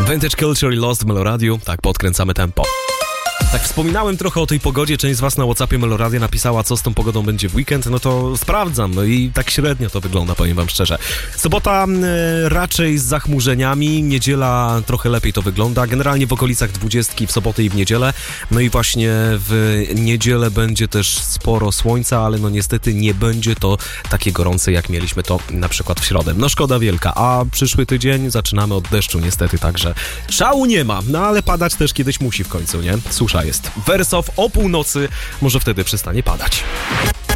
Vintage Culture i Lost w Meloradiu. Tak, podkręcamy tempo. Tak, wspominałem trochę o tej pogodzie, część z was na WhatsAppie Meloradia napisała, co z tą pogodą będzie w weekend, no to sprawdzam, no i tak średnio to wygląda, powiem wam szczerze. Sobota raczej z zachmurzeniami, niedziela trochę lepiej to wygląda, generalnie w okolicach 20 w sobotę i w niedzielę, no i właśnie w niedzielę będzie też sporo słońca, ale no niestety nie będzie to takie gorące, jak mieliśmy to na przykład w środę. No szkoda wielka, a przyszły tydzień zaczynamy od deszczu niestety, także szału nie ma, no ale padać też kiedyś musi w końcu, nie? Susza jest. Wersow o północy, może wtedy przestanie padać.